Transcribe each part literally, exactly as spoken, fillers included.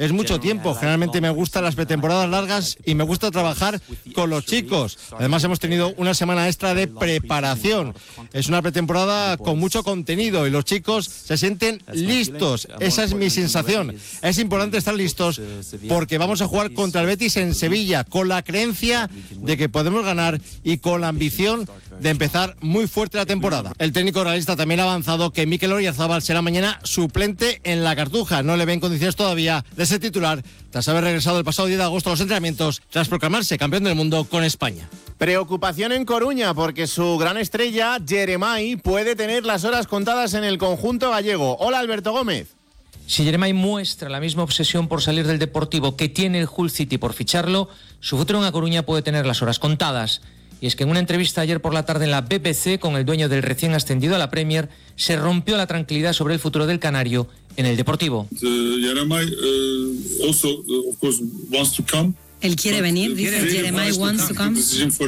es mucho tiempo. Generalmente me gustan las pretemporadas largas y me gusta trabajar con los chicos. Además hemos tenido una semana extra de preparación. Es una pretemporada con mucho contenido y los chicos se sienten listos. Esa es mi sensación. Es importante estar listos porque vamos a jugar contra el Betis en Sevilla con la creencia de que podemos ganar y con la ambición de empezar muy fuerte la temporada. El técnico realista también ha avanzado que Mikel Oyarzabal será mañana suplente en la Cartuja. No le ven condiciones todavía de ser titular tras haber regresado el pasado diez de agosto a los entrenamientos tras proclamarse campeón del mundo con España. Preocupación en Coruña porque su gran estrella, Jeremai, puede tener las horas contadas en el conjunto gallego. Hola, Alberto Gómez. Si Jeremai muestra la misma obsesión por salir del Deportivo que tiene el Hull City por ficharlo, su futuro en A Coruña puede tener las horas contadas. Y es que en una entrevista ayer por la tarde en la B B C con el dueño del recién ascendido a la Premier, se rompió la tranquilidad sobre el futuro del canario en el Deportivo. Jeremai uh, also, uh, of course, wants to come. Él quiere venir, dice Jeremai wants to come.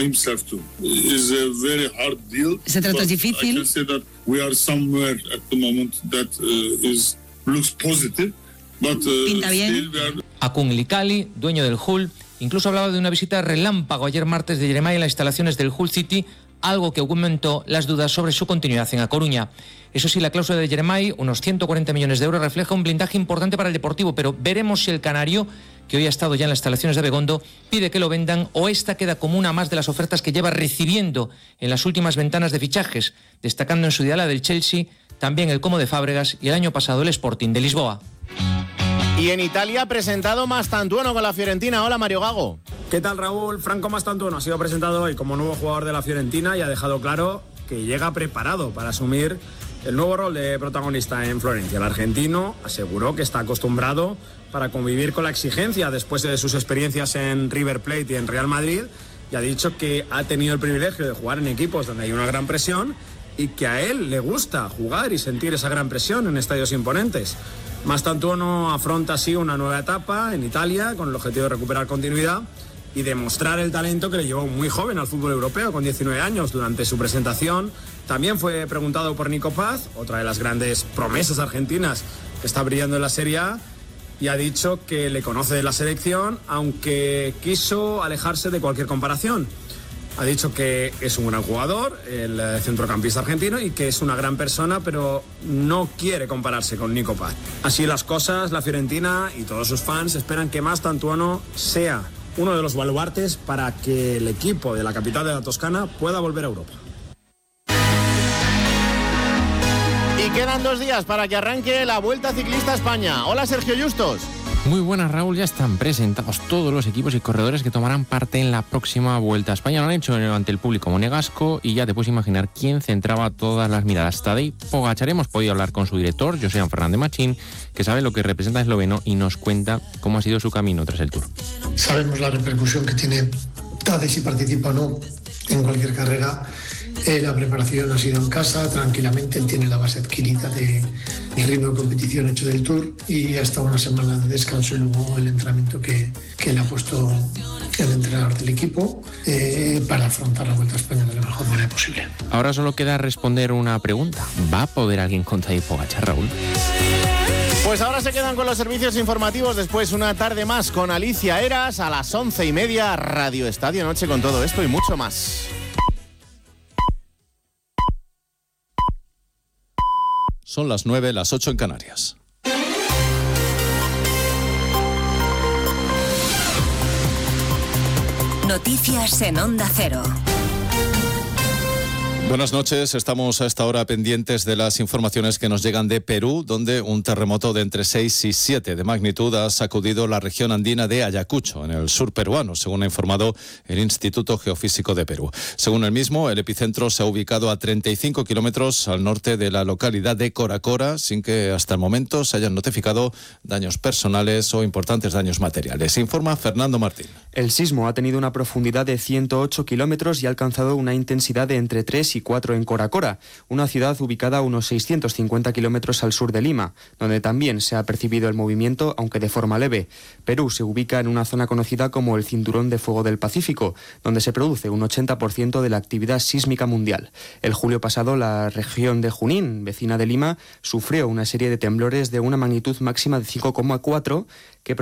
Ese trato es difícil. Pinta bien. Akun Likali, dueño del Hull, incluso hablaba de una visita relámpago ayer martes de Jeremai en las instalaciones del Hull City, algo que aumentó las dudas sobre su continuidad en A Coruña. Eso sí, la cláusula de Jeremai, unos ciento cuarenta millones de euros, refleja un blindaje importante para el Deportivo, pero veremos si el canario, que hoy ha estado ya en las instalaciones de Abegondo, pide que lo vendan o esta queda como una más de las ofertas que lleva recibiendo en las últimas ventanas de fichajes, destacando en su día la del Chelsea, también el Como de Fábregas y el año pasado el Sporting de Lisboa. Y en Italia ha presentado Mastantuono con la Fiorentina. Hola, Mario Gago. ¿Qué tal, Raúl? Franco Mastantuono ha sido presentado hoy como nuevo jugador de la Fiorentina y ha dejado claro que llega preparado para asumir el nuevo rol de protagonista en Florencia. El argentino aseguró que está acostumbrado para convivir con la exigencia después de sus experiencias en River Plate y en Real Madrid, y ha dicho que ha tenido el privilegio de jugar en equipos donde hay una gran presión y que a él le gusta jugar y sentir esa gran presión en estadios imponentes. Mastantuono afronta así una nueva etapa en Italia con el objetivo de recuperar continuidad y demostrar el talento que le llevó muy joven al fútbol europeo, con diecinueve años. Durante su presentación también fue preguntado por Nico Paz, otra de las grandes promesas argentinas que está brillando en la Serie A, y ha dicho que le conoce de la selección, aunque quiso alejarse de cualquier comparación. Ha dicho que es un gran jugador, el centrocampista argentino, y que es una gran persona, pero no quiere compararse con Nico Paz. Así las cosas, la Fiorentina y todos sus fans esperan que Mastantuono sea uno de los baluartes para que el equipo de la capital de la Toscana pueda volver a Europa. Y quedan dos días para que arranque la Vuelta Ciclista a España. Hola, Sergio Yustos. Muy buenas, Raúl. Ya están presentados todos los equipos y corredores que tomarán parte en la próxima Vuelta a España. Lo han hecho ante el público monegasco y ya te puedes imaginar quién centraba todas las miradas. Tadej Pogačar. Hemos podido hablar con su director, Josean Fernández Machín, que sabe lo que representa el esloveno y nos cuenta cómo ha sido su camino tras el Tour. Sabemos la repercusión que tiene Tadej si participa o no en cualquier carrera. Eh, la preparación ha sido en casa, tranquilamente. Él tiene la base adquirida de, del ritmo de competición hecho del Tour y ha estado una semana de descanso y luego el entrenamiento que, que le ha puesto el entrenador del equipo eh, para afrontar la Vuelta a España de la mejor manera posible. Ahora solo queda responder una pregunta. ¿Va a poder alguien contra Tadej Pogačar, Raúl? Pues ahora se quedan con los servicios informativos. Después una tarde más con Alicia Eras a las once y media, Radio Estadio Noche con todo esto y mucho más. Son las nueve, las ocho en Canarias. Noticias en Onda Cero. Buenas noches, estamos a esta hora pendientes de las informaciones que nos llegan de Perú, donde un terremoto de entre seis y siete de magnitud ha sacudido la región andina de Ayacucho, en el sur peruano, según ha informado el Instituto Geofísico de Perú. Según el mismo, el epicentro se ha ubicado a treinta y cinco kilómetros al norte de la localidad de Coracora, sin que hasta el momento se hayan notificado daños personales o importantes daños materiales. Informa Fernando Martín. El sismo ha tenido una profundidad de ciento ocho kilómetros y ha alcanzado una intensidad de entre tres y cuatro en Coracora, una ciudad ubicada a unos seiscientos cincuenta kilómetros al sur de Lima, donde también se ha percibido el movimiento, aunque de forma leve. Perú se ubica en una zona conocida como el Cinturón de Fuego del Pacífico, donde se produce un ochenta por ciento de la actividad sísmica mundial. El julio pasado, la región de Junín, vecina de Lima, sufrió una serie de temblores de una magnitud máxima de cinco coma cuatro que